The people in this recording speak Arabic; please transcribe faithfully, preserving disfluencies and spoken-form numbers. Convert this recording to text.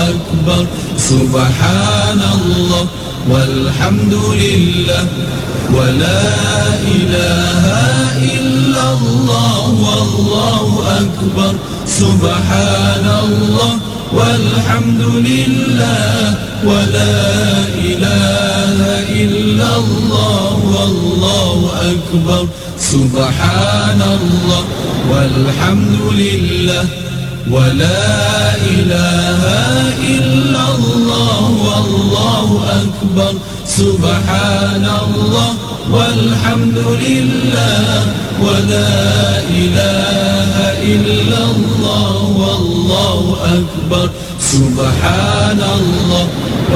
أكبر سبحان الله والحمد لله ولا إله إلا الله والله أكبر سبحان الله والحمد لله ولا إله إلا الله والله أكبر سبحان الله والحمد لله ولا إله إلا الله والله أكبر سبحان الله والحمد لله ولا إله إلا الله والله أكبر سبحان الله